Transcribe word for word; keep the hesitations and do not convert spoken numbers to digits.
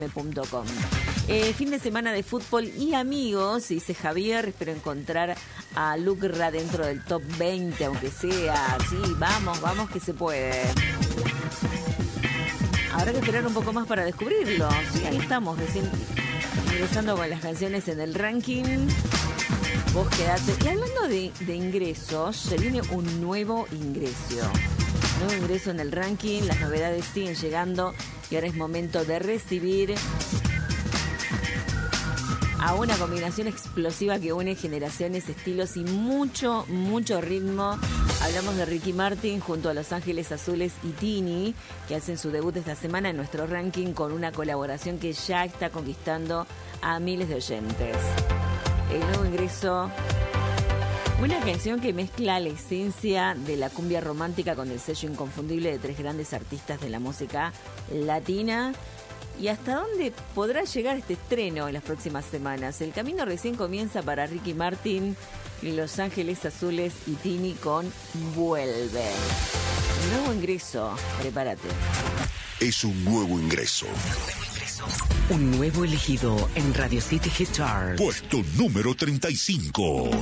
punto com. Eh, fin de semana de fútbol y amigos, dice Javier. Espero encontrar a Lucra dentro del top veinte, aunque sea. Sí, vamos, vamos que se puede. Habrá que esperar un poco más para descubrirlo. Sí, ahí estamos, recién ingresando con las canciones en el ranking. Vos quedate. Y hablando de, de ingresos, se viene un nuevo ingreso. Nuevo ingreso en el ranking. Las novedades siguen llegando y ahora es momento de recibir a una combinación explosiva que une generaciones, estilos y mucho, mucho ritmo. Hablamos de Ricky Martin junto a Los Ángeles Azules y Tini, que hacen su debut esta semana en nuestro ranking con una colaboración que ya está conquistando a miles de oyentes. El nuevo ingreso, una canción que mezcla la esencia de la cumbia romántica con el sello inconfundible de tres grandes artistas de la música latina. ¿Y hasta dónde podrá llegar este estreno en las próximas semanas? El camino recién comienza para Ricky Martin y Los Ángeles Azules y Tini con Vuelve. Nuevo ingreso, prepárate. Es un nuevo ingreso. Un nuevo elegido en Radio City Hit Chart. Puesto número treinta y cinco.